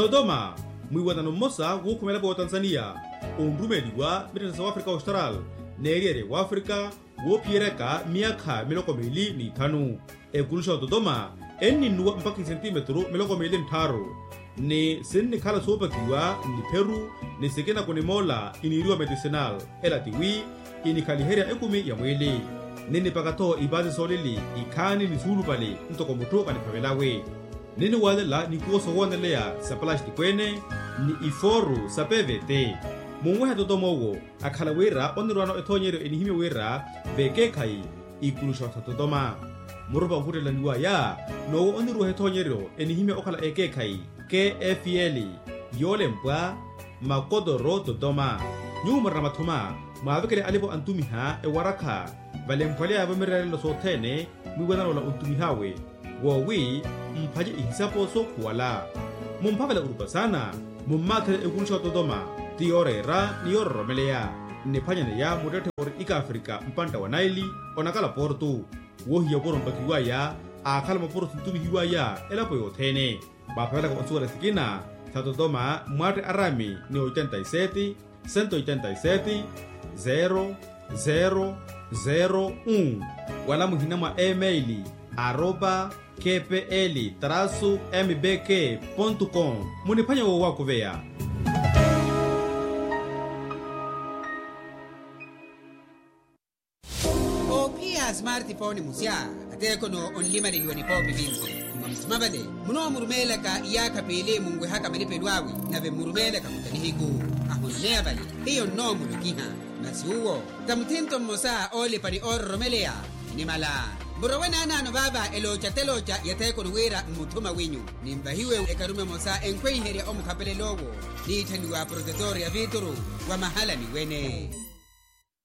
Dodoma mwiwatano mmosa gukumela wa Tanzania ondumeliwa Britain South Africa Austral neriere wa Africa wopiereka miaka 25 ekulusha Dodoma nuwa mpaka centimetro 25 ni sinni kala sopakiwa ni Peru ni sekena kune mola iniriwa medicinal elatiwi inikaliheria ekumi ya mwili nini pakato ibazi solili ikani ni sulu pale ntoko mutoka ni pavelawe nini walela ni kuoso wanelea sa plastic kwene ni iforu sa PVT mumweha Dodoma ugo akala wera onirwano etonyero enihime wera vekekai ikulusha Dodoma muruba ukutela niwa ya no onirwa etonyero enihime okala ekekai KFL yolempwa makodoro Dodoma nyumara mathuma maavekele alipo antumiha ewaraka valempwale avamirale lo sotene mwiwanalo la untumihawe wowi mpaje ihisapo sokuwala mumpavela urupa sana mummathele ekulusha Dodoma tiorera ni yororomelea nipanyane ya mutete ori ika Afrika mpanda wa Naili onakala portu wohiya poro mpakiwaya akala maporo sintumihiwaya elapo yothene bapavela kwa onsuwa sikina sa Dodoma mwate arami ni 87 187 0001 wala muhina mwa emaili @kpl-mbk.com munipanya wo wako vea smartphone musya ateko no onlima liwani popi vinze mamsmabade muno murumeleka iyaka pele mungwe haka malipelwawi nave murumeleka kutanihiku ahonea bali hiyo no mulukiha nasuwo tamtinto mosa ole pani orromelea ni mala Burawena nano baba elocha yateko nuwera mutuma winyu nimbahiwe ekarume mosa enkwe heria omukapele logo ni taniwa protectoria vituru wa mahala ni wene